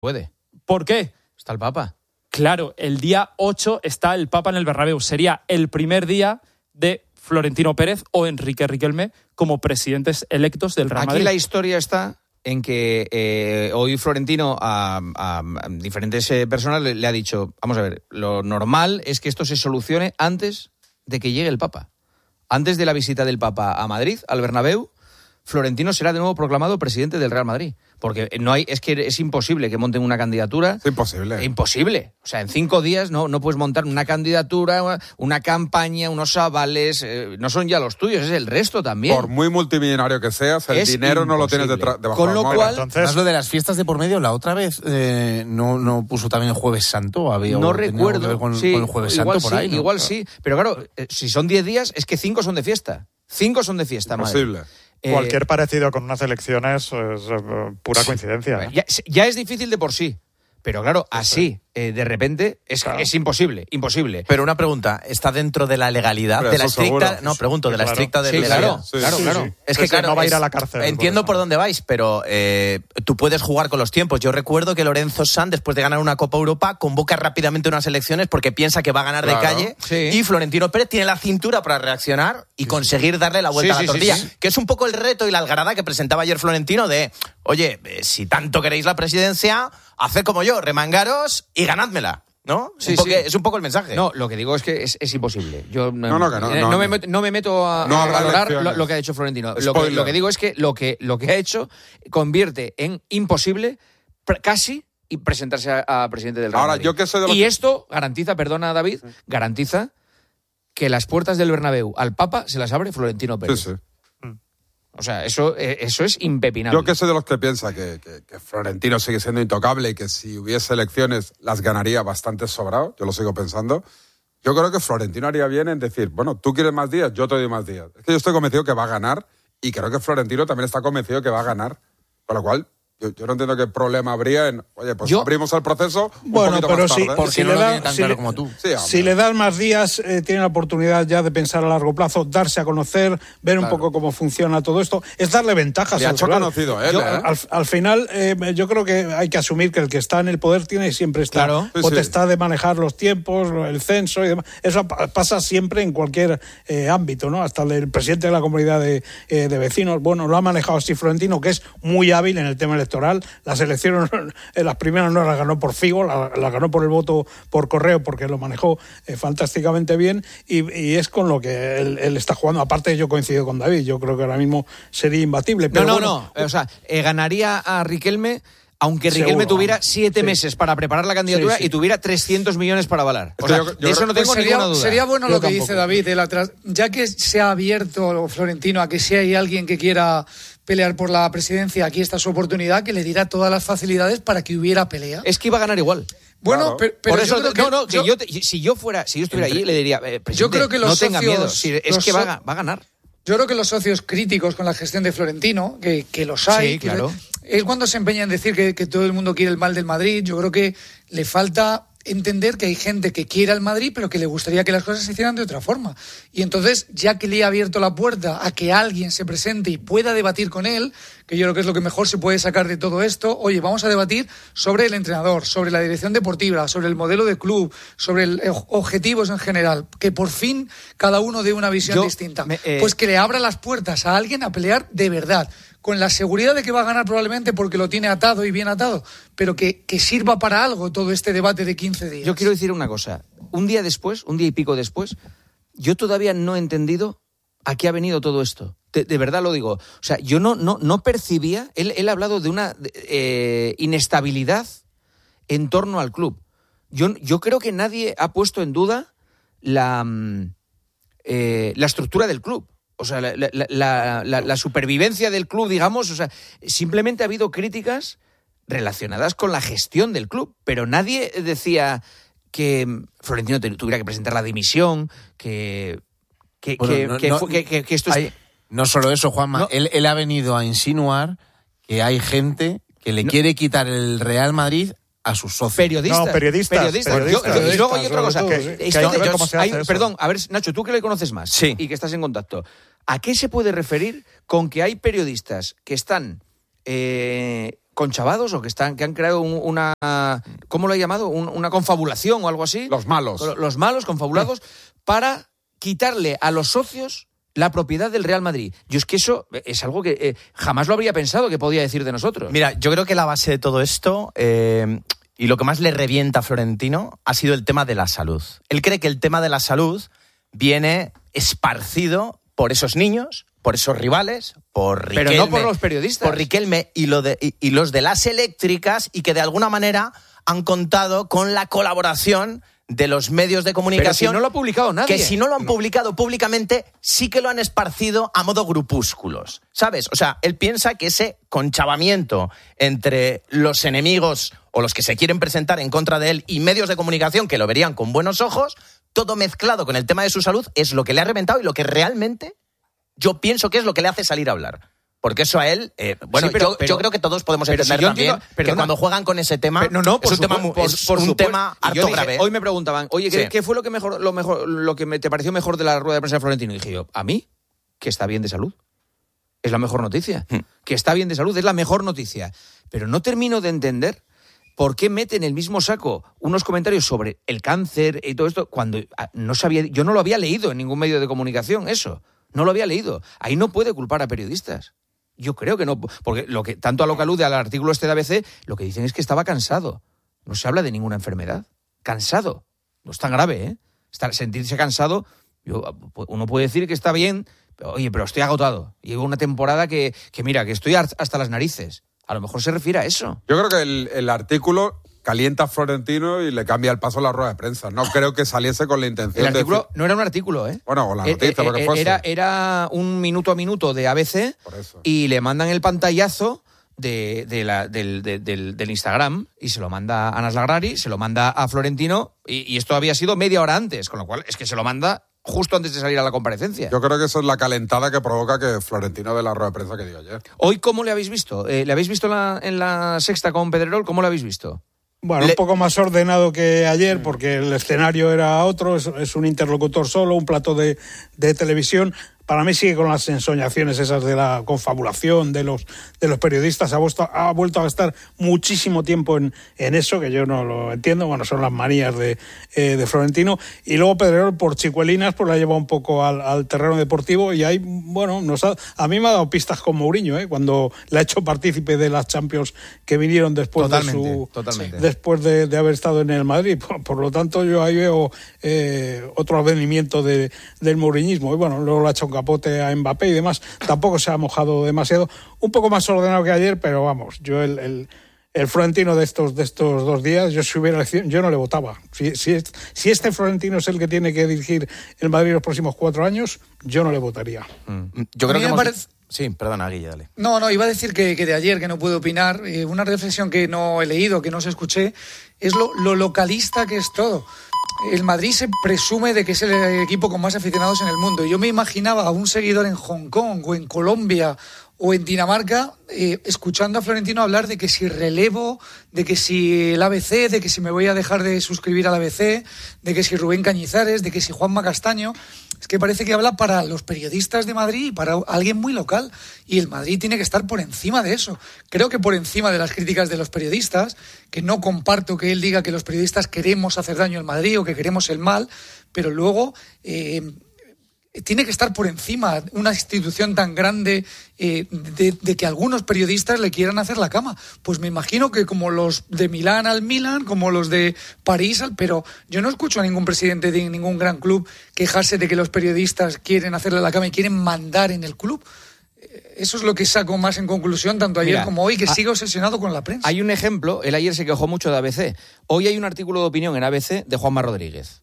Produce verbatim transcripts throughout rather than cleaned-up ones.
Puede. ¿Por qué? Está el Papa. Claro, el día ocho está el Papa en el Bernabéu. Sería el primer día de Florentino Pérez o Enrique Riquelme como presidentes electos del Real Madrid. Aquí la historia está en que eh, hoy Florentino a, a, a diferentes eh, personas le, le ha dicho, vamos a ver, lo normal es que esto se solucione antes de que llegue el Papa. Antes de la visita del Papa a Madrid, al Bernabéu, Florentino será de nuevo proclamado presidente del Real Madrid. Porque no hay, es que es imposible que monten una candidatura. Es imposible. Imposible. O sea, en cinco días no, no puedes montar una candidatura, una campaña, unos avales. Eh, no son ya los tuyos, es el resto también. Por muy multimillonario que seas, el es dinero imposible. no lo tienes detrás, debajo Con de la lo almohada. cual, Entonces, lo de las fiestas de por medio, la otra vez eh, no, no puso también el Jueves Santo. Había, no tenía recuerdo. que ver con, sí, con el Jueves igual Santo por sí, ahí, ¿no? Igual sí. Pero claro, eh, si son diez días, es que cinco son de fiesta. Cinco son de fiesta, madre. Imposible. Eh, Cualquier parecido con unas elecciones es eh, pura coincidencia. ¿eh? Ya, ya es difícil de por sí, pero claro, así, eh, de repente, es, Claro. es imposible, imposible. Pero una pregunta, ¿está dentro de la legalidad? Pero de la eso estricta, seguro. no, pregunto, de la Claro. estricta de Sí, legalidad. claro, Sí, claro, sí, claro. sí. Es Sí, que sí, claro, no va a ir es- a la cárcel. entiendo por por eso. dónde vais, pero eh, tú puedes jugar con los tiempos. Yo recuerdo que Lorenzo Sanz, después de ganar una Copa Europa, convoca rápidamente unas elecciones porque piensa que va a ganar Claro, de calle. sí. Y Florentino Pérez tiene la cintura para reaccionar y conseguir darle la vuelta Sí, a sí, la sí, tortilla. sí. Que es un poco el reto y la algarada que presentaba ayer Florentino de, oye, eh, si tanto queréis la presidencia, haced como yo, remangaros y ganádmela. ¿No? Sí, un poco- sí. Es un poco el mensaje. No, lo que digo es que es, es imposible. Yo no, No, no, que no, eh, no, no me, no. met- no me meto a, No a habrá valorar lo, elecciones. lo que ha hecho Florentino. Lo que, Spoiler. lo que digo es que lo que lo que ha hecho convierte en imposible pr- casi y presentarse a, a presidente del Real Ahora, Madrid. yo que sé de lo y que- esto garantiza, perdona David, garantiza que las puertas del Bernabéu al Papa se las abre Florentino Pérez. Sí, sí. O sea, eso, eh, eso es impepinable. Yo que soy de los que piensa que, que, que Florentino sigue siendo intocable y que si hubiese elecciones las ganaría bastante sobrado, yo lo sigo pensando. Yo creo que Florentino haría bien en decir, bueno, tú quieres más días, yo te doy más días. Es que yo estoy convencido que va a ganar y creo que Florentino también está convencido que va a ganar. Con lo cual, yo, yo no entiendo qué problema habría en, oye, pues Yo- abrimos el proceso un Bueno, poquito pero más sí, tarde. Porque si no le lo da- tiene tan si claro le- como tú. Sí, hombre. Si le das más días, eh, tiene la oportunidad ya de pensar a largo plazo, darse a conocer, ver un poco cómo funciona todo esto. Es darle ventajas Le ha al hecho rival. conocido él, Yo, ¿eh? al, al final, eh, yo creo que hay que asumir que el que está en el poder tiene siempre esta Claro. Sí, potestad de manejar los tiempos, el censo y demás. Eso pa- pasa siempre en cualquier eh, ámbito, ¿no? Hasta el del presidente de la comunidad de, eh, de vecinos. Bueno, lo ha manejado así Florentino, que es muy hábil en el tema electoral. Las elecciones, eh, las primeras no las ganó por Figo, las la ganó por el voto por correo, porque lo manejó eh, fantásticamente bien. Y, y es con lo que él, él está jugando. Aparte, yo coincido con David. Yo creo que ahora mismo sería imbatible. No, Pero no, bueno, no. O sea, eh, ganaría a Riquelme, aunque Seguro, Riquelme tuviera vamos. siete Sí. meses para preparar la candidatura Sí, sí. y tuviera trescientos millones para avalar. O Es que sea, yo- yo de eso creo- no tengo Pues sería, ninguna duda. sería bueno Yo lo que tampoco. dice David, el atras- ya que se ha abierto Florentino a que si hay alguien que quiera pelear por la presidencia, aquí está su oportunidad, que le dirá todas las facilidades para que hubiera pelea. Es que iba a ganar igual. Bueno, Claro. pero, pero Por yo eso, creo que, no, no, que yo- yo te- si yo fuera, si yo estuviera allí, le diría, eh, presidente, Yo creo que los no tenga socios- miedo. Si es los que va, so- a- va a ganar. Yo creo que los socios críticos con la gestión de Florentino, que, que los hay, Sí, que claro. es cuando se empeña en decir que, que todo el mundo quiere el mal del Madrid. Yo creo que le falta entender que hay gente que quiere al Madrid, pero que le gustaría que las cosas se hicieran de otra forma. Y entonces, ya que le ha abierto la puerta a que alguien se presente y pueda debatir con él, que yo creo que es lo que mejor se puede sacar de todo esto, oye, vamos a debatir sobre el entrenador, sobre la dirección deportiva, sobre el modelo de club, sobre el eh, objetivos en general, que por fin cada uno dé una visión Yo distinta. me- eh, Pues que le abra las puertas a alguien a pelear de verdad, con la seguridad de que va a ganar probablemente porque lo tiene atado y bien atado, pero que, que sirva para algo todo este debate de quince días. Yo quiero decir una cosa. Un día después, un día y pico después, yo todavía no he entendido a qué ha venido todo esto. De, de verdad lo digo. O sea, yo no, no, no percibía... Él, él ha hablado de una eh, inestabilidad en torno al club. Yo, yo creo que nadie ha puesto en duda la, mm, eh, la estructura del club. O sea, la, la, la, la, la supervivencia del club, digamos. O sea, simplemente ha habido críticas relacionadas con la gestión del club, pero nadie decía que Florentino te- tuviera que presentar la dimisión, que, que, Bueno, que, no- que no- fu- que- que- que esto es... Hay- no solo eso, Juanma. No. Él, él ha venido a insinuar que hay gente que le quiere quitar el Real Madrid a sus socios. Periodistas. No, periodistas, Periodistas. periodistas, Yo- yo- y luego hay otra cosa. sobre todo, sí. Esto- Que hay que ver yo- cómo se hay- hace eso. Perdón, a ver, Nacho, tú que le conoces más Sí. y que estás en contacto, ¿a qué se puede referir con que hay periodistas que están eh, conchavados o que están que han creado un- una ¿cómo lo he llamado? Un- una confabulación o algo así. Los malos. Los malos confabulados para quitarle a los socios la propiedad del Real Madrid. Yo es que eso es algo que eh, jamás lo habría pensado que podía decir de nosotros. Mira, yo creo que la base de todo esto eh, y lo que más le revienta a Florentino ha sido el tema de la salud. Él cree que el tema de la salud viene esparcido por esos niños, por esos rivales, por Pero Riquelme, no por los periodistas. por Riquelme y, lo de, y, y los de las eléctricas, y que de alguna manera han contado con la colaboración de los medios de Pero si comunicación. no lo ha publicado nadie. Que si no lo han publicado públicamente, sí que lo han esparcido a modo grupúsculos, ¿sabes? O sea, él piensa que ese conchavamiento entre los enemigos o los que se quieren presentar en contra de él y medios de comunicación que lo verían con buenos ojos, todo mezclado con el tema de su salud, es lo que le ha reventado y lo que realmente yo pienso que es lo que le hace salir a hablar. Porque eso a él, eh, bueno, Sí, pero- yo, pero- yo creo que todos podemos pero entender si yo también entiendo- perdona. que cuando juegan con ese tema, Pero no, no, por es un tema, supuesto, mu- por- es por un supuesto. tema Y yo harto dije- grave. Hoy me preguntaban, oye, ¿qué, Sí. qué fue lo que mejor, lo mejor, lo que me, te pareció mejor de la rueda de prensa de Florentino? Y dije yo, a mí, que está bien de salud. Es la mejor noticia. Hmm. Que está bien de salud es la mejor noticia. Pero no termino de entender por qué mete en el mismo saco unos comentarios sobre el cáncer y todo esto cuando ah, no sabía, yo no lo había leído en ningún medio de comunicación, eso. No lo había leído. Ahí no puede culpar a periodistas. Yo creo que no, porque lo que tanto a lo que alude al artículo este de A B C, lo que dicen es que estaba cansado. No se habla de ninguna enfermedad. Cansado. No es tan grave, ¿eh? Estar, sentirse cansado, yo, uno puede decir que está bien, pero, oye, pero estoy agotado. Llevo una temporada que, que, mira, que estoy hasta las narices. A lo mejor se refiere a eso. Yo creo que el, el artículo calienta a Florentino y le cambia el paso a la rueda de prensa. No creo que saliese con la intención El artículo de... no era un artículo, ¿eh? Bueno, o la noticia, lo que fuese. Era, era un minuto a minuto de A B C Por eso. y le mandan el pantallazo de, de la, del, de, del, del Instagram y se lo manda a Anas Lagrari, se lo manda a Florentino y, y esto había sido media hora antes, con lo cual es que se lo manda justo antes de salir a la comparecencia. Yo creo que eso es la calentada que provoca que Florentino dé la rueda de prensa que dio ayer. Hoy, ¿cómo le habéis visto? Eh, ¿Le habéis visto en la, en la sexta con Pedrerol? ¿Cómo lo habéis visto? Bueno, Le- un poco más ordenado que ayer porque el escenario era otro, es, es un interlocutor solo, un plato de, de televisión. Para mí sigue con las ensoñaciones esas de la confabulación de los de los periodistas. Ha vuelto, ha vuelto a gastar muchísimo tiempo en, en eso, que yo no lo entiendo. Bueno, son las manías de, eh, de Florentino. Y luego Pedrerol, por chicuelinas, pues la lleva un poco al, al terreno deportivo. Y ahí, bueno, nos ha, a mí me ha dado pistas con Mourinho, ¿eh? Cuando le ha hecho partícipe de las Champions que vinieron después Totalmente, de su... totalmente. después de, de haber estado en el Madrid. Por, por lo tanto, yo ahí veo eh, otro advenimiento de, del mouriñismo. Y bueno, luego le ha hecho un capote a Mbappé y demás. Tampoco se ha mojado demasiado. Un poco más ordenado que ayer, pero vamos, yo el, el, el Florentino de estos, de estos dos días, yo si hubiera elección, yo no le votaba. Si, si, si este Florentino es el que tiene que dirigir el Madrid los próximos cuatro años, yo no le votaría. Yo A creo mí que me hemos... parece- Sí, perdona, Guille, dale. No, no, iba a decir que, que de ayer, que no puedo opinar, eh, una reflexión que no he leído, que no se escuché, es lo, lo localista que es todo. El Madrid se presume de que es el equipo con más aficionados en el mundo. Y yo me imaginaba a un seguidor en Hong Kong o en Colombia o en Dinamarca eh, escuchando a Florentino hablar de que si relevo, de que si el A B C, de que si me voy a dejar de suscribir al A B C, de que si Rubén Cañizares, de que si Juanma Castaño. Es que parece que habla para los periodistas de Madrid y para alguien muy local. Y el Madrid tiene que estar por encima de eso. Creo que por encima de las críticas de los periodistas, que no comparto que él diga que los periodistas queremos hacer daño al Madrid o que queremos el mal, pero luego... Eh, tiene que estar por encima una institución tan grande eh, de, de que algunos periodistas le quieran hacer la cama. Pues me imagino que como los de Milán al Milan, como los de París al... Pero yo no escucho a ningún presidente de ningún gran club quejarse de que los periodistas quieren hacerle la cama y quieren mandar en el club. Eso es lo que saco más en conclusión, tanto ayer Mira, como hoy, que a- sigue obsesionado con la prensa. Hay un ejemplo, él ayer se quejó mucho de A B C. Hoy hay un artículo de opinión en A B C de Juanma Rodríguez.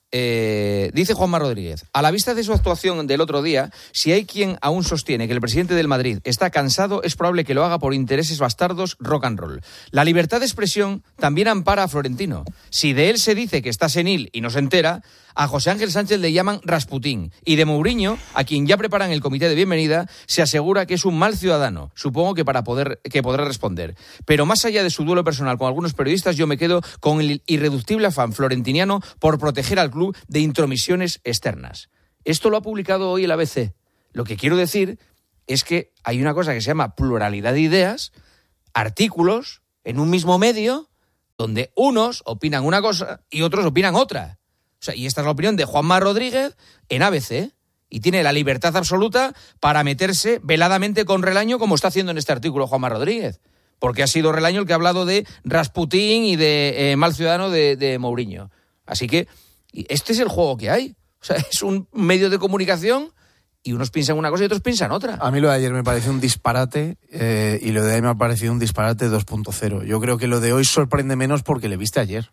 Eh, dice Juanma Rodríguez, a la vista de su actuación del otro día, si hay quien aún sostiene que el presidente del Madrid está cansado, es probable que lo haga por intereses bastardos rock and roll. La libertad de expresión también ampara a Florentino. Si de él se dice que está senil y no se entera, a José Ángel Sánchez le llaman Rasputín. Y de Mourinho, a quien ya preparan el comité de bienvenida, se asegura que es un mal ciudadano. Supongo que para poder que podrá responder. Pero más allá de su duelo personal con algunos periodistas, yo me quedo con el irreductible afán florentiniano por proteger al club de intromisiones externas. Esto lo ha publicado hoy el A B C. Lo que quiero decir es que hay una cosa que se llama pluralidad de ideas. artículos en un mismo medio donde unos opinan una cosa y otros opinan otra. O sea, y esta es la opinión de Juanma Rodríguez en A B C. Y tiene la libertad absoluta para meterse veladamente con Relaño, como está haciendo en este artículo Juanma Rodríguez. Porque ha sido Relaño el que ha hablado de Rasputín y de eh, mal ciudadano de, de Mourinho. Así que este es el juego que hay. O sea, es un medio de comunicación y unos piensan una cosa y otros piensan otra. A mí lo de ayer me pareció un disparate eh, y lo de hoy me ha parecido un disparate dos punto cero. Yo creo que lo de hoy sorprende menos porque le viste ayer.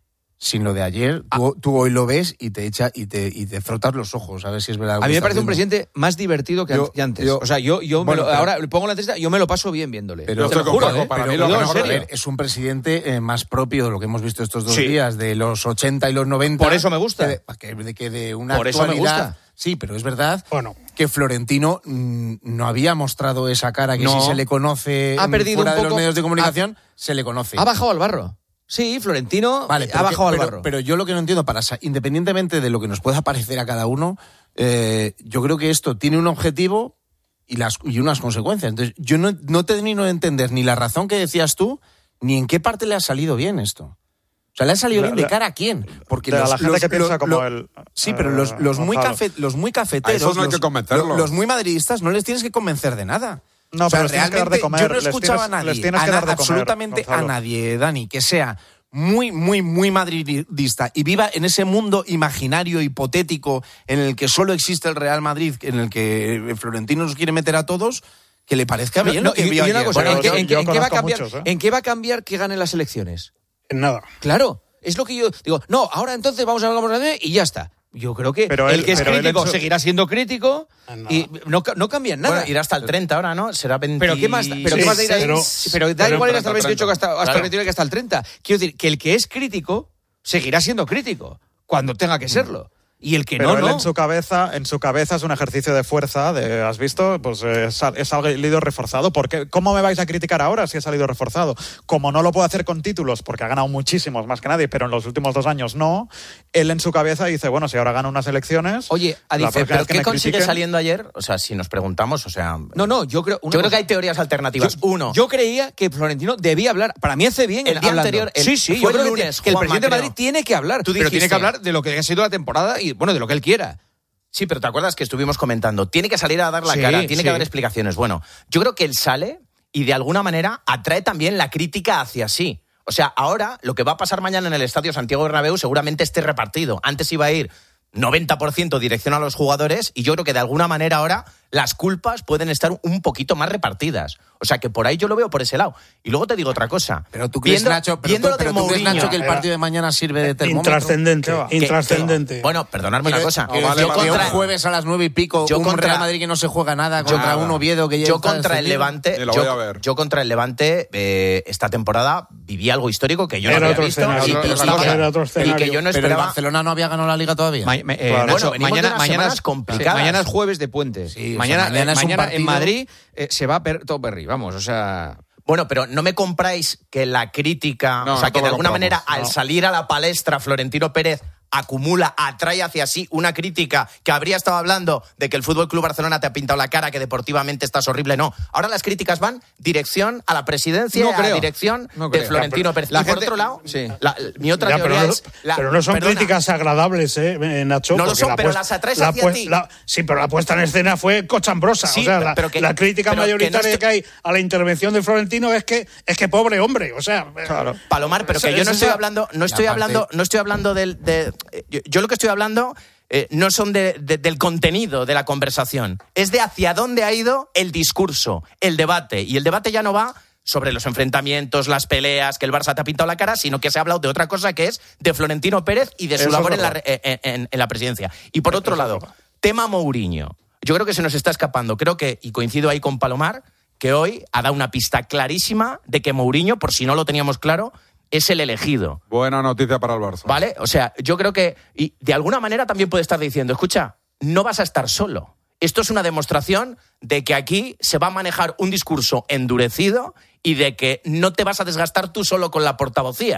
Sin lo de ayer, ah. tú, tú hoy lo ves y te echa y te, y te frotas los ojos a ver si es verdad. A mí me parece un presidente más divertido que, yo, antes. Yo, o sea, yo, yo bueno, me lo, pero, ahora le pongo la entrevista, yo me lo paso bien viéndole. Pero te lo juro, ¿eh? Para pero mí lo digo, mejor, en serio. ver, es un presidente eh, más propio de lo que hemos visto estos dos Sí. días, de los ochenta y los noventa. Por eso me gusta. De que de, que de una Por eso me actualidad. gusta. Sí, pero es verdad Bueno. que Florentino mmm, no había mostrado esa cara que No. si se le conoce Ha perdido fuera un de poco- los medios de comunicación, ha- se le conoce. Ha bajado al barro. Sí, Florentino Vale, ha pero bajado que- al pero, barro. Pero yo lo que no entiendo, para sa- independientemente de lo que nos pueda parecer a cada uno, eh, yo creo que esto tiene un objetivo y, las, y unas consecuencias. Entonces, yo no, no termino de entender ni la razón que decías tú, ni en qué parte le ha salido bien esto. O sea, ¿le ha salido La- bien de la- cara a quién? Porque de a los, la gente los- que piensa lo- como lo- él, Sí, pero los, eh, los, muy Gonzalo. cafe- los muy cafeteros, A esos no hay los, que convencerlos. los muy madridistas, no les tienes que convencer de nada. No, O sea, pero les tienes que dar de realmente comer, yo no he les escuchado tienes- a nadie, les tienes a que na- dar de comer, absolutamente a Gonzalo. nadie, Dani, que sea muy, muy, muy madridista y viva en ese mundo imaginario, hipotético, en el que solo existe el Real Madrid, en el que Florentino nos quiere meter a todos, que le parezca No, bien no, lo que y- vio y una ayer. cosa, Bueno, ¿en qué, yo- en qué- yo en qué va a conozco cambiar, muchos, ¿eh? ¿en qué va a cambiar que ganen las elecciones? En nada. Claro, es lo que yo digo. No, ahora entonces vamos a vamos a ver y ya está. Yo creo que Pero el él- que es pero él crítico en su- seguirá siendo crítico y no, ca- no cambia nada. Bueno, irá hasta el treinta ahora, ¿no? Será veinte... Pero qué más, pero qué más da ir a- pero- pero da pero igual ir en hasta el treinta, veintiocho que hasta, hasta Claro. el veintinueve que hasta el treinta. Quiero decir que el que es crítico seguirá siendo crítico cuando tenga que serlo. Y el que Pero no, él no. en su cabeza, en su cabeza es un ejercicio de fuerza, de, ¿has visto? Pues eh, es, al- es salido reforzado. ¿Por qué? ¿Cómo me vais a criticar ahora si he salido reforzado? Como no lo puedo hacer con títulos, porque ha ganado muchísimos más que nadie, pero en los últimos dos años no, él en su cabeza dice, bueno, si ahora gano unas elecciones... Oye, a ¿Pero la dice, próxima vez que qué me consigue critiquen- saliendo ayer? O sea, si nos preguntamos, o sea... no, no, yo creo. una yo creo cosa- que hay teorías alternativas. Yo- Uno, Yo creía que Florentino debía hablar. Para mí hace bien El día hablando. anterior, el- sí, sí, fue yo el creo que lunes, que, el Juanma, presidente de Madrid creo. tiene que hablar. Tú Pero tiene dijiste- que hablar de lo que ha sido la temporada y, bueno, de lo que él quiera. sí, pero ¿te acuerdas que estuvimos comentando? Tiene que salir a dar la Sí, cara, tiene sí. que dar explicaciones. Bueno, yo creo que él sale y de alguna manera atrae también la crítica hacia sí. O sea, ahora lo que va a pasar mañana en el Estadio Santiago Bernabéu seguramente esté repartido. Antes iba a ir noventa por ciento dirección a los jugadores y yo creo que de alguna manera ahora las culpas pueden estar un poquito más repartidas. O sea que por ahí yo lo veo por ese lado. Y luego te digo otra cosa. Pero tú crees, Viendo- Nacho, pero viendo tú, lo de pero tú crees, Mourinho, Nacho, que el Era- partido de mañana sirve de termómetro. Intrascendente, ¿Qué va? que- intrascendente. que- bueno, perdonadme una Que- cosa. que- vale, yo vale, que contra, un jueves a las nueve y pico, yo un contra- Real Madrid que no se juega nada contra Nada. un Oviedo que ya yo está contra el descendido. Levante, Ni lo yo, voy a ver. yo contra el Levante eh, esta temporada viví algo histórico que yo no Era había otro visto escenario, y, era y otro- que- era otro y que escenario. yo no Pero el esperaba. Barcelona no había ganado la Liga todavía. Ma- ma- eh, Claro. Nacho, Bueno, venimos de mañana, unas mañana, semanas es, complicadas. sí, mañana es jueves de puente. Sí, o sea, mañana mañana eh, es un mañana en partido- Madrid eh, se va a per, todo perri, vamos, o sea... Bueno, pero no me compráis que la crítica, No, o sea, no que te de lo alguna compramos, manera al no. salir a la palestra Florentino Pérez acumula, atrae hacia sí una crítica que habría estado hablando de que el Fútbol Club Barcelona te ha pintado la cara, que deportivamente estás horrible. No, ahora las críticas van dirección a la presidencia, No a creo. la dirección No de creo. Florentino Pérez. La y por gente- otro lado, sí. la- mi otra Ya, pero, teoría no, es... la- pero no son perdona, críticas agradables, ¿eh, Nacho? No lo porque son, la pero puesta- las atraes la hacia pues- ti. la- sí, pero la puesta en escena fue cochambrosa. Sí, o sea, la, pero que- la crítica pero que no mayoritaria estoy- que hay a la intervención de Florentino es que, es que pobre hombre. O sea, Claro. Palomar, pero Eso- que yo no eso estoy es- hablando, no Y estoy aparte- hablando, no estoy hablando del, de, yo, yo lo que estoy hablando eh, no son de, de- del contenido de la conversación, es de hacia dónde ha ido el discurso, el debate, y el debate ya no va sobre los enfrentamientos, las peleas, que el Barça te ha pintado la cara, sino que se ha hablado de otra cosa que es de Florentino Pérez y de su Eso es labor en la, verdad. re- en, en- en la presidencia. Y por otro Eso es lado, verdad. tema Mourinho. Yo creo que se nos está escapando. Creo que, y coincido ahí con Palomar, que hoy ha dado una pista clarísima de que Mourinho, por si no lo teníamos claro, es el elegido. Buena noticia para el Barça. ¿Vale? O sea, yo creo que, y de alguna manera también puede estar diciendo, escucha, no vas a estar solo. Esto es una demostración de que aquí se va a manejar un discurso endurecido y de que no te vas a desgastar tú solo con la portavocía,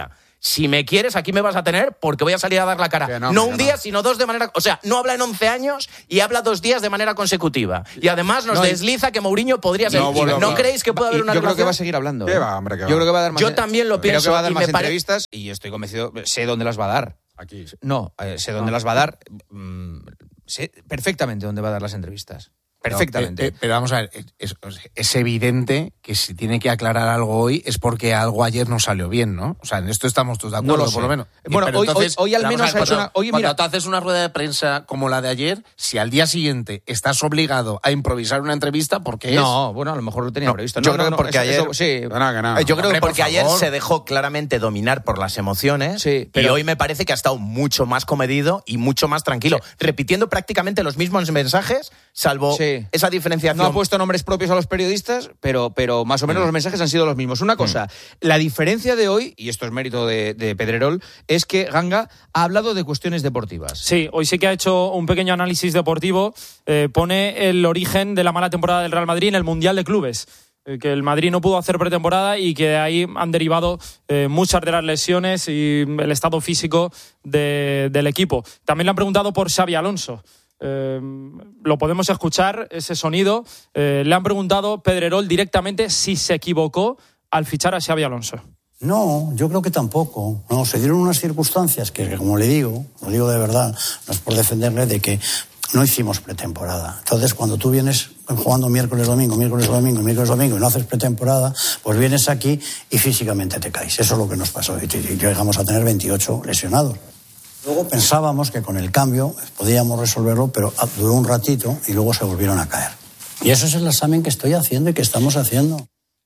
si me quieres, aquí me vas a tener porque voy a salir a dar la cara. no, no que un no. día, sino dos de manera... O sea, no habla en once años y habla dos días de manera consecutiva. Y además nos No, y- desliza que Mourinho podría ser... No, ¿No, vuelve a hablar. creéis que puede haber Y una yo creo que relación? va a seguir hablando. ¿Qué ¿eh? va, hombre, qué Yo va? creo que va a dar más Yo también lo Creo pienso que va a dar y más me pare- entrevistas y estoy convencido, sé dónde las va a dar. Aquí. No, eh, sé dónde las va a dar. mm, sé perfectamente dónde va a dar las entrevistas. Perfectamente. Pero, eh, pero vamos a ver, es, es evidente que si tiene que aclarar algo hoy es porque algo ayer no salió bien, ¿no? O sea, en esto estamos todos de No acuerdo, lo sé. por lo menos. Bueno, Pero hoy- hoy- hoy al vamos menos a ver, ha hecho cuando- una- oye, cuando mira. tú haces una rueda de prensa como la de ayer, si al día siguiente estás obligado a improvisar una entrevista, porque es... No, bueno, a lo mejor lo tenía No, previsto. yo No, creo no, que no, porque eso- ayer- eso- sí. Que nada, que nada. Eh, Yo creo Hombre, que porque por ayer favor. se dejó claramente dominar por las emociones Sí, y pero- hoy me parece que ha estado mucho más comedido y mucho más tranquilo, repitiendo prácticamente los mismos mensajes, salvo Sí. esa diferenciación. No ha puesto nombres propios a los periodistas, pero, pero más o menos los mensajes han sido los mismos. Una cosa, la diferencia de hoy, y esto es mérito de, de Pedrerol, es que Ganga ha hablado de cuestiones deportivas. Sí, hoy sí que ha hecho un pequeño análisis deportivo. Eh, pone el origen de la mala temporada del Real Madrid en el Mundial de Clubes. Eh, que el Madrid no pudo hacer pretemporada y que de ahí han derivado eh, muchas de las lesiones y el estado físico de- del equipo. También le han preguntado por Xabi Alonso. Eh, lo podemos escuchar, ese sonido. Eh, le han preguntado Pedrerol directamente si se equivocó al fichar a Xabi Alonso. No, yo creo que tampoco. No, se dieron unas circunstancias que, como le digo, lo digo de verdad, no es por defenderle, de que no hicimos pretemporada. Entonces, cuando tú vienes jugando miércoles, domingo, miércoles, domingo, miércoles, domingo y no haces pretemporada, pues vienes aquí y físicamente te caes. Eso es lo que nos pasó. Y llegamos a tener veintiocho lesionados. Luego pensábamos que con el cambio podíamos resolverlo, pero duró un ratito y luego se volvieron a caer. Y eso es el examen que estoy haciendo y que estamos haciendo.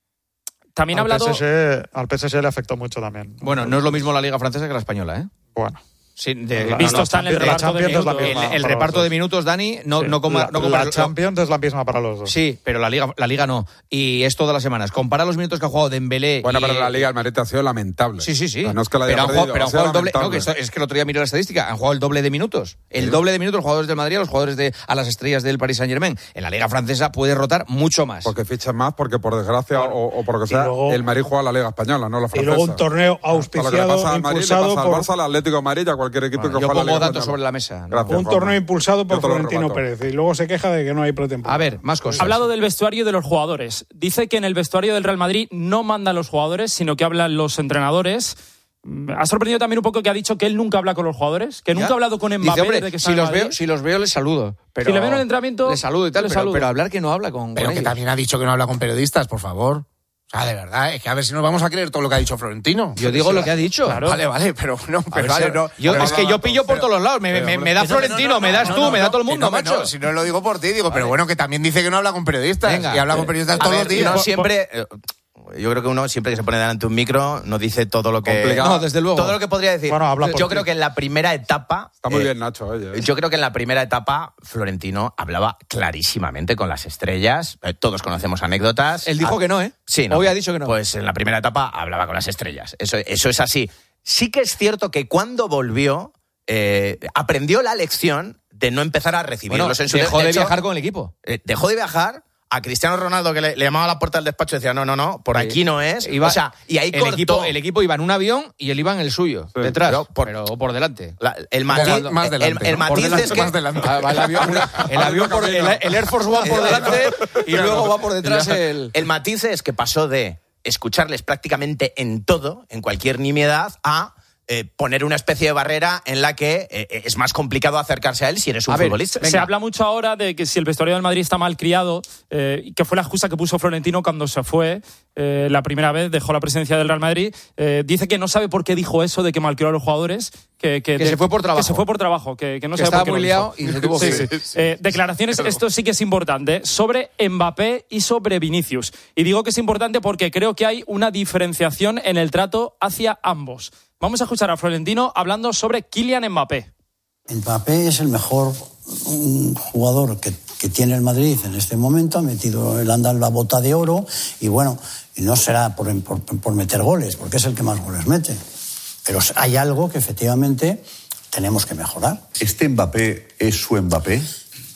También ha al, hablado... P S G, al P S G le afectó mucho también. Bueno, no es lo mismo la Liga Francesa que la española, ¿eh? Bueno. Sí, de- La- Visto la está en el Champions- la reparto de Champions es la minutos. misma el, el para reparto los de dos. minutos, Dani, no, Sí. no como... la, no como la Champions es la misma para los dos. Sí, pero la Liga, la Liga no. Y es todas las semanas. Compara los minutos que ha jugado Dembélé Bueno, y- pero la Liga del Madrid ha sido lamentable. Sí, sí, sí. O sea, no es que la haya pero han perdido, jugado, pero ha han sido jugado el doble. No, lamentable. que esto- es que el otro día miré la estadística. Han jugado el doble de minutos. El doble de minutos los jugadores del Madrid a los jugadores de a las estrellas del Paris Saint Germain. En la Liga francesa puede rotar mucho más. Porque fichan más, porque por desgracia o, o por lo que sea, luego- el Madrid juega la Liga Española, no la Y francesa. luego un torneo Para lo que le auspiciado, pasa al Madrid, le impulsado pasa al por... Barça, al Atlético de Madrid y a cualquier equipo Bueno, que yo juega la pongo Liga datos Española. sobre la mesa. ¿no? Gracias, Un Juanma. torneo impulsado por Yo te lo Florentino rebato. Pérez. Y luego se queja de que no hay pretemporada. A ver, más cosas. Ha hablado del vestuario y de los jugadores. Dice que en el vestuario del Real Madrid no mandan los jugadores, sino que hablan los entrenadores. Mm, Ha sorprendido también un poco que ha dicho que él nunca habla con los jugadores, que nunca ¿Ya? ha hablado con Dice, Mbappé hombre, desde que está si en los Madrid. veo, si los veo les saludo. Pero Si le veo en el entrenamiento, les saludo y tal, le pero, saludo. pero hablar que no habla con, Pero con que ellos. también ha dicho que no habla con periodistas, por favor. O sea, de verdad, es que a ver si nos vamos a creer todo lo que ha dicho Florentino. Yo digo lo que ha dicho. Claro. Vale, vale, pero no, A pero ver, vale, si- no. yo- no, es no, que no, yo pillo por pero- todos los lados. Me, me- me da Eso- Florentino, no, no, me das no, tú, no, me da no, todo el que mundo, no, que macho. no, si no lo digo por ti, digo, pero bueno, que también dice que no habla con periodistas. Venga, y habla eh, con periodistas A todos ver, los días. no siempre... eh, Yo creo que uno siempre que se pone delante de un micro no dice todo lo que... Complicado. No, desde luego. Todo lo que podría decir. Bueno, habla por yo ti. creo que en la primera etapa... Está muy eh, bien, Nacho, oye. ¿eh? Yo creo que en la primera etapa Florentino hablaba clarísimamente con las estrellas. Eh, todos conocemos anécdotas. Él dijo Ah, que no, ¿eh? Sí, no. Hoy ha dicho que no. Pues en la primera etapa hablaba con las estrellas. Eso, eso es así. Sí que es cierto que cuando volvió, eh, aprendió la lección de no empezar a recibirlos Bueno, en su dejó de hecho, viajar con el equipo. eh, dejó de viajar. A Cristiano Ronaldo, que le, le llamaba a la puerta del despacho, decía, no, no, no, por Sí. aquí no es. Iba- o sea, y ahí el cortó. equipo, el equipo iba en un avión y él iba en el suyo, Sí. detrás, Pero por- pero por delante. La- el matiz, Más- más el- delante, el, ¿no? matiz Por delante, es que... más delante. Ah, va el avión, el, avión por- el, el Air Force One por delante y luego va por detrás el... El matiz es que pasó de escucharles prácticamente en todo, en cualquier nimiedad, a eh, poner una especie de barrera en la que eh, es más complicado acercarse a él si eres un A ver, futbolista. Se habla mucho ahora de que si el vestuario del Madrid está mal criado, eh, que fue la excusa que puso Florentino cuando se fue eh, la primera vez, dejó la presidencia del Real Madrid. Eh, dice que no sabe por qué dijo eso de que malcrió a los jugadores. Que, Que se fue por trabajo. Que se fue por trabajo, que, que no Que sabe estaba por qué muy lo liado dijo. y se tuvo que Sí, ir. sí. Eh, declaraciones, esto sí que es importante, sobre Mbappé y sobre Vinicius. Y digo que es importante porque creo que hay una diferenciación en el trato hacia ambos. Vamos a escuchar a Florentino hablando sobre Kylian Mbappé. Mbappé es el mejor mm, jugador que, que tiene el Madrid en este momento, ha metido el anda en la bota de oro y bueno, y no será por, por, por meter goles, porque es el que más goles mete. Pero hay algo que efectivamente tenemos que mejorar. ¿Este Mbappé es su Mbappé?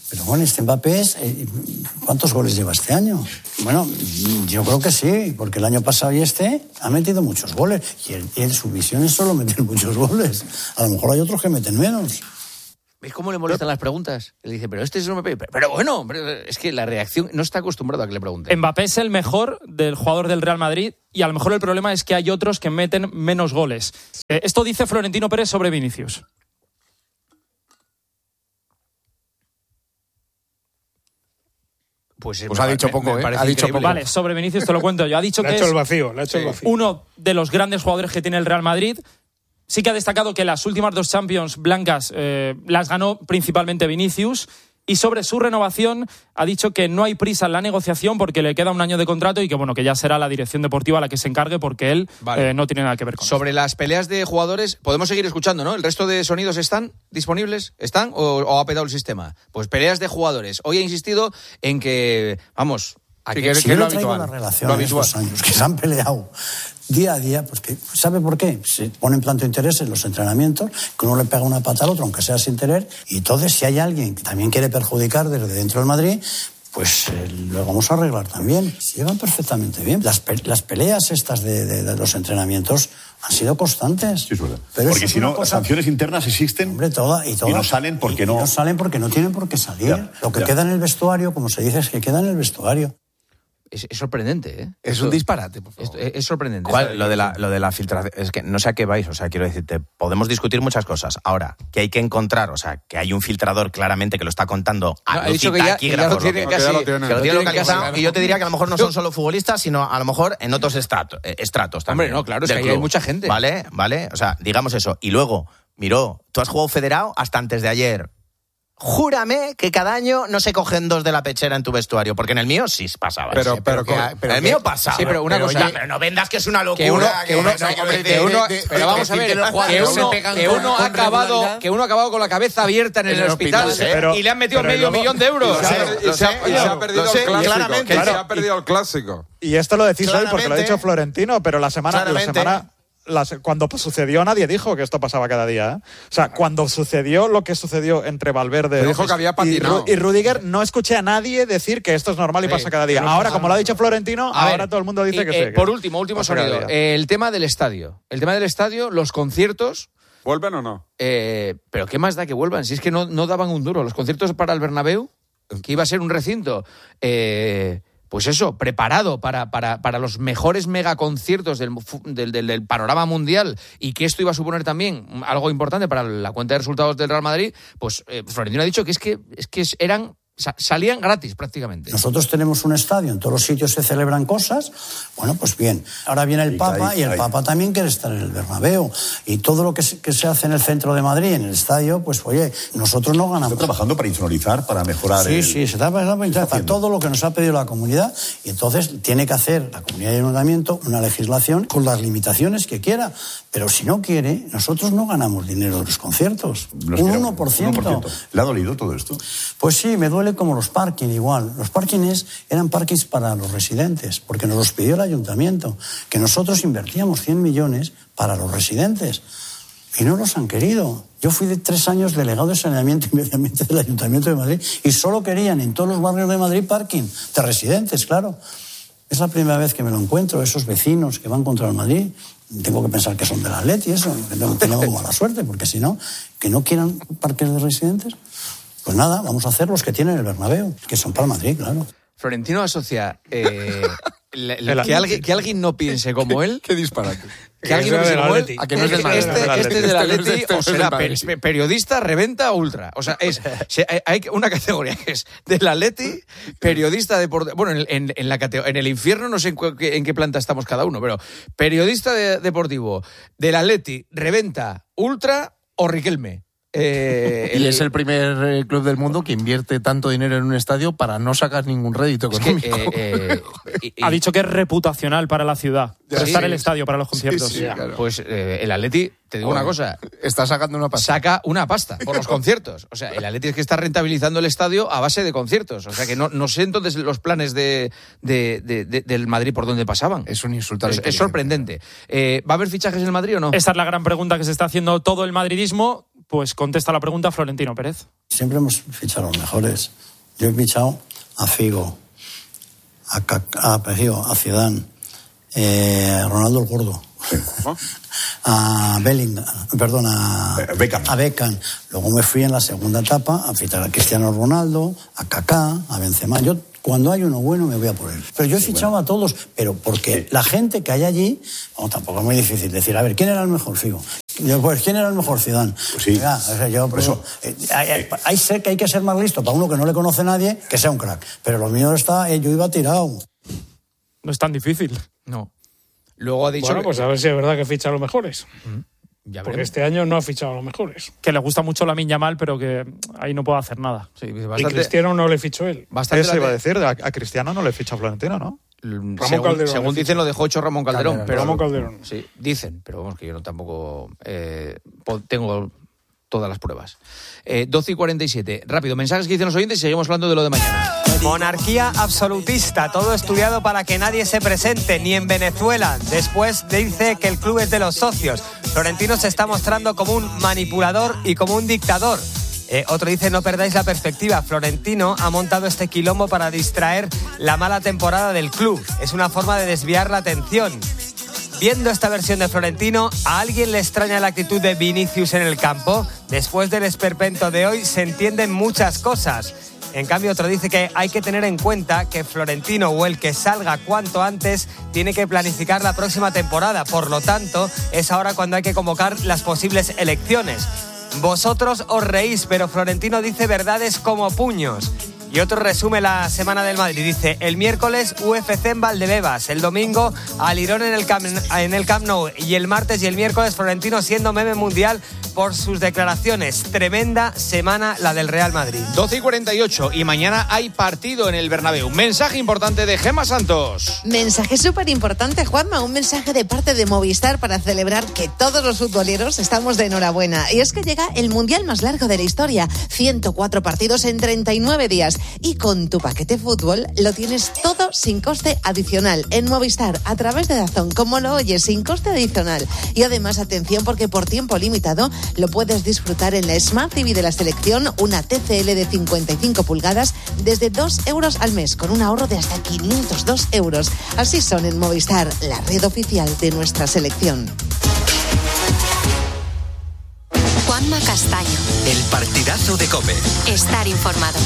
Pero bueno, este Mbappé es... eh, ¿cuántos goles lleva este año? Bueno, yo creo que sí, porque el año pasado y este ha metido muchos goles. Y él, él, su visión es solo meter muchos goles. A lo mejor hay otros que meten menos. ¿Veis cómo le molestan las preguntas? Él dice, pero este es un Mbappé. Pero, pero bueno, pero es que la reacción no está acostumbrado a que le pregunten. Mbappé es el mejor del jugador del Real Madrid y a lo mejor el problema es que hay otros que meten menos goles. Eh, esto dice Florentino Pérez sobre Vinicius. Pues, Pues ha dicho poco, ¿eh? Ha dicho poco. Vale, sobre Vinicius te lo cuento yo. Ha dicho Le que ha hecho es el vacío, le ha hecho el vacío. uno de los grandes jugadores que tiene el Real Madrid. Sí que ha destacado que las últimas dos Champions blancas eh, las ganó principalmente Vinicius. Y sobre su renovación ha dicho que no hay prisa en la negociación porque le queda un año de contrato y que bueno que ya será la dirección deportiva la que se encargue porque él Vale. eh, no tiene nada que ver con Sobre eso. las peleas de jugadores, podemos seguir escuchando, ¿no? ¿El resto de sonidos están disponibles? ¿Están o, o ha petado el sistema? Pues peleas de jugadores. Hoy ha insistido en que, vamos... Sí, aquí, que- Si que yo lo le traigo habitual, la relación lo de estos habitual. años que se han peleado día a día, pues que, ¿sabe por qué? Se ponen planto interés en los entrenamientos, que uno le pega una pata al otro, aunque sea sin querer, y entonces si hay alguien que también quiere perjudicar desde dentro del Madrid, pues eh, lo vamos a arreglar también. Se llevan perfectamente bien. Las, pe- las peleas estas de, de- de los entrenamientos han sido constantes. Sí, es verdad. Pero Porque eso es si una no, cosa- sanciones internas existen Hombre, toda, y, todas, y no salen porque y- no... y no salen porque no tienen por qué salir. Ya, Lo que ya. queda en el vestuario, como se dice, es que queda en el vestuario. Es, es sorprendente, ¿eh? Es Esto- un disparate, por favor. esto- es, es sorprendente. ¿Cuál? Lo de la, lo de la filtración. Es que no sé a qué vais. O sea, quiero decirte, podemos discutir muchas cosas. Ahora, que hay que encontrar, o sea, que hay un filtrador claramente que lo está contando a No, ha luz dicho y que ya, que ya taquígrafos, lo lo tienen que- que casi... ya lo tienen. que lo lo tiene tienen localizado. casi- Y yo te diría que a lo mejor no son solo futbolistas, sino a lo mejor en otros estratos, eh, estratos también. Hombre, no, claro, es del que ahí hay club. mucha gente. Vale, vale. O sea, digamos eso. Y luego, miró, tú has jugado federado hasta antes de ayer. Júrame que cada año no se cogen dos de la pechera en tu vestuario, porque en el mío sí pasaba. Pero, eso. pero, que con- ha- pero el que- mío pasaba. Sí, pero una cosa- ya, pero no vendas que es una locura. Que uno, que uno, no, hombre, que de- uno- de- de- pero vamos a ver, decir que los que jugadores uno, se pegan que con- uno ha con acabado, regularidad. que uno ha acabado con la cabeza abierta en el, En el hospital, hospital, pero- y le han metido pero medio luego- millón de euros. y se ha- Claro, y lo se ha- sé, y se ha lo perdido sé, el clásico. claramente. Que se Claro. ha perdido el clásico. Y esto lo decís hoy porque lo ha Claramente. dicho Florentino, pero la semana, la Claramente. semana la se- cuando sucedió nadie dijo que esto pasaba cada día. ¿eh? O sea, cuando sucedió lo que sucedió entre Valverde Se dijo que había y, patinado. Ru- y Rudiger, no escuché a nadie decir que esto es normal y pasa cada día. Ahora, como lo ha dicho Florentino, A ver, ahora todo el mundo dice y, que eh, sí. que Por último, último pasa cada sonido. día. Eh, el tema del estadio. El tema del estadio, los conciertos. ¿Vuelven o no? Eh, pero ¿qué más da que vuelvan? Si es que no, no daban un duro. Los conciertos para el Bernabéu, que iba a ser un recinto, eh, pues eso, preparado para, para, para los mejores megaconciertos del, fu- del, del, del panorama mundial, y que esto iba a suponer también algo importante para la cuenta de resultados del Real Madrid, pues eh, Florentino ha dicho que es que, es que eran... sa- salían gratis prácticamente. Nosotros tenemos un estadio, en todos los sitios se celebran cosas, bueno, pues bien. Ahora viene el Y Papa ahí, y el ahí. Papa también quiere estar en el Bernabéu. Y todo lo que se, que se hace en el centro de Madrid, en el estadio, pues oye, nosotros no ganamos. Está trabajando para insonorizar, para mejorar Sí, el... sí, se está trabajando para haciendo. todo lo que nos ha pedido la comunidad, y entonces tiene que hacer la comunidad y el ayuntamiento una legislación con las limitaciones que quiera. Pero si no quiere, nosotros no ganamos dinero de los conciertos. Nos un queda uno por ciento. uno por ciento. ¿Le ha dolido todo esto? Pues sí, me duele como los parking igual. Los parkings eran parkings para los residentes, porque nos los pidió el ayuntamiento, que nosotros invertíamos cien millones para los residentes. Y no los han querido. Yo fui de tres años delegado de saneamiento y medio ambiente del Ayuntamiento de Madrid, y solo querían en todos los barrios de Madrid parking de residentes, claro. Es la primera vez que me lo encuentro, esos vecinos que van contra el Madrid. Tengo que pensar que son del Atleti y eso, que no tengo mala suerte, porque si no, que no quieran parques de residentes, pues nada, vamos a hacer los que tienen el Bernabéu, que son para el Madrid, claro. Florentino asocia eh, la- la- El que, alguien, que alguien no piense como él. Qué disparate. Que alguien no Eso piense del como él. Atleti. A que no es del Madrid. Este, Del este Atleti. es del Este no es de- Atleti este no o es del será Madrid. pe- periodista, reventa o ultra. O sea, es, se- hay- hay una categoría que es del Atleti, periodista deportivo. Bueno, en, en, en la catego- en el infierno no sé en, cu- en qué planta estamos cada uno, pero periodista de- deportivo del Atleti, reventa, ultra o Riquelme. Eh, Y es el primer eh, club del mundo que invierte tanto dinero en un estadio para no sacar ningún rédito es que, económico. eh, eh, y- y- Ha dicho que es reputacional para la ciudad, prestar sí. el estadio para los conciertos. Sí, claro. Pues eh, el Atleti, te digo una cosa, Está sacando una pasada. saca una pasta por los conciertos. O sea, el Atleti es que está rentabilizando el estadio a base de conciertos. O sea, que no, no sé entonces los planes de, de- de- de- del Madrid por dónde pasaban. Es un insulto a la Es, es inteligencia. sorprendente. Eh, ¿Va a haber fichajes en el Madrid o no? Esta es la gran pregunta que se está haciendo todo el madridismo. Pues contesta la pregunta Florentino Pérez. Siempre hemos fichado a los mejores. Yo he fichado a Figo, a, a, a, a Zidane, eh, a Ronaldo el Gordo, a Bellingham, perdón, a Beckham. a Beckham. Luego me fui en la segunda etapa a fichar a Cristiano Ronaldo, a Kaká, a Benzema. Yo, cuando hay uno bueno, me voy a por él. Pero yo he fichado bueno. a todos, pero porque la gente que hay allí, bueno, tampoco es muy difícil decir, a ver, ¿quién era el mejor, Figo? Yo, pues, ¿quién era el mejor, Zidane? Pues sí. Oiga, o sea, yo, por eso, eh, hay, hay, hay ser que hay que ser más listo para uno que no le conoce a nadie, que sea un crack. Pero lo mío está, eh, yo iba tirado. No es tan difícil. No. Luego ha dicho... Bueno, que... pues a ver si es verdad que ficha a los mejores. Mm, ya Porque veremos. este año no ha fichado a los mejores. Que le gusta mucho Lamine Yamal, pero que ahí no puede hacer nada. Sí, bastante, y Cristiano no le fichó él. Bastante Eso iba a decir, a, a Cristiano no le ficha a Florentino, ¿no? Ramón según, Calderón, según dicen, lo dejó hecho Ramón Calderón. Calderón pero, Ramón Calderón. Sí, dicen, pero vamos, que yo no tampoco eh, tengo todas las pruebas. Eh, doce y cuarenta y siete. Rápido, mensajes que dicen los oyentes y seguimos hablando de lo de mañana. Monarquía absolutista, todo estudiado para que nadie se presente, ni en Venezuela. Después dice que el club es de los socios. Florentino se está mostrando como un manipulador y como un dictador. Eh, otro dice, no perdáis la perspectiva. Florentino ha montado este quilombo para distraer la mala temporada del club. Es una forma de desviar la atención. Viendo esta versión de Florentino, ¿a alguien le extraña la actitud de Vinicius en el campo? Después del esperpento de hoy se entienden muchas cosas. En cambio, otro dice que hay que tener en cuenta que Florentino o el que salga cuanto antes tiene que planificar la próxima temporada. Por lo tanto, es ahora cuando hay que convocar las posibles elecciones. Vosotros os reís, pero Florentino dice verdades como puños. Y otro resume la semana del Madrid. Dice, el miércoles U F C en Valdebebas, el domingo Alirón en el Camp, en el Camp Nou y el martes y el miércoles Florentino siendo meme mundial por sus declaraciones. Tremenda semana la del Real Madrid. doce y cuarenta y ocho y mañana hay partido en el Bernabéu. Mensaje importante de Gemma Santos. Mensaje súper importante, Juanma. Un mensaje de parte de Movistar para celebrar que todos los futboleros estamos de enhorabuena. Y es que llega el mundial más largo de la historia. ciento cuatro partidos en treinta y nueve días. Y con tu paquete fútbol lo tienes todo sin coste adicional en Movistar a través de DAZN, como lo oyes, sin coste adicional. Y además, atención, porque por tiempo limitado lo puedes disfrutar en la Smart T V de la selección, una T C L de cincuenta y cinco pulgadas desde dos euros al mes, con un ahorro de hasta quinientos dos euros. Así son en Movistar, la red oficial de nuestra selección. Juanma Castaño. El partidazo de COPE. Estar informado.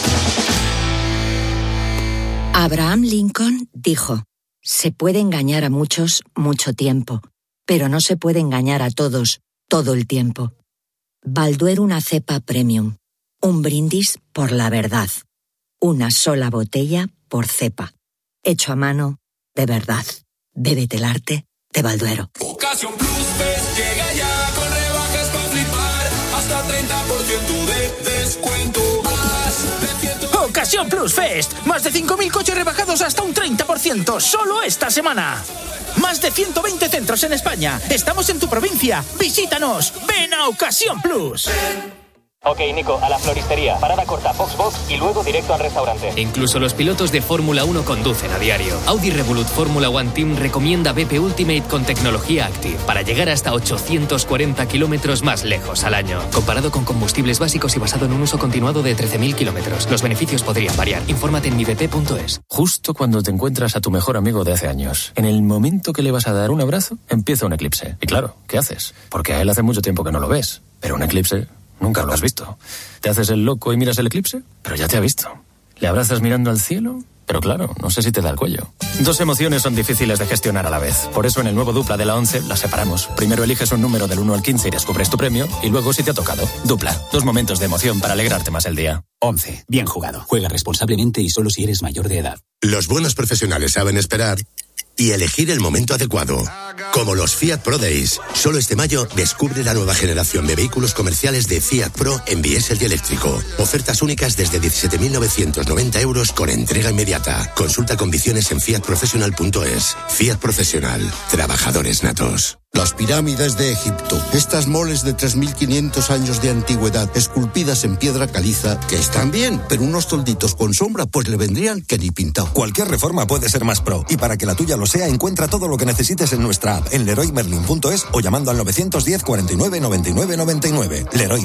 Abraham Lincoln dijo, se puede engañar a muchos mucho tiempo, pero no se puede engañar a todos todo el tiempo. Balduero una cepa premium. Un brindis por la verdad. Una sola botella por cepa. Hecho a mano de verdad. Bébete el arte de Balduero. Ocasión Plus Fest llega ya con rebajas para flipar. Hasta treinta por ciento de descuento. Más de ciento... Ocasión Plus Fest. Más de cinco mil coches rebajados hasta un treinta por ciento. Solo esta semana. Más de ciento veinte centros en España. Estamos en tu provincia. Visítanos. Ven a Ocasión Plus. Ok, Nico, a la floristería. Parada corta, Foxbox y luego directo al restaurante. Incluso los pilotos de Fórmula uno conducen a diario. Audi Revolut Fórmula One Team recomienda B P Ultimate con tecnología Active para llegar hasta ochocientos cuarenta kilómetros más lejos al año. Comparado con combustibles básicos y basado en un uso continuado de trece mil kilómetros. Los beneficios podrían variar. Infórmate en mi b p punto es. Justo cuando te encuentras a tu mejor amigo de hace años, en el momento que le vas a dar un abrazo, empieza un eclipse. Y claro, ¿qué haces? Porque a él hace mucho tiempo que no lo ves. Pero un eclipse... nunca lo has visto. ¿Te haces el loco y miras el eclipse? Pero ya te ha visto. ¿Le abrazas mirando al cielo? Pero claro, no sé si te da el cuello. Dos emociones son difíciles de gestionar a la vez. Por eso en el nuevo Dupla de la once las separamos. Primero eliges un número del uno al quince y descubres tu premio. Y luego si te ha tocado. Dupla. Dos momentos de emoción para alegrarte más el día. once. Bien jugado. Juega responsablemente y solo si eres mayor de edad. Los buenos profesionales saben esperar y elegir el momento adecuado. Como los Fiat Pro Days. Solo este mayo descubre la nueva generación de vehículos comerciales de Fiat Pro en diésel y eléctrico. Ofertas únicas desde diecisiete mil novecientos noventa euros con entrega inmediata. Consulta condiciones en fiat professional punto es. Fiat Profesional. Trabajadores natos. Las pirámides de Egipto. Estas moles de tres mil quinientos años de antigüedad, esculpidas en piedra caliza, que están bien, pero unos tolditos con sombra, pues le vendrían que ni pintado. Cualquier reforma puede ser más pro. Y para que la tuya lo sea, encuentra todo lo que necesites en nuestra app, en leroy merlin punto es o llamando al nueve uno cero, cuarenta y nueve, noventa y nueve, noventa y nueve. Leroy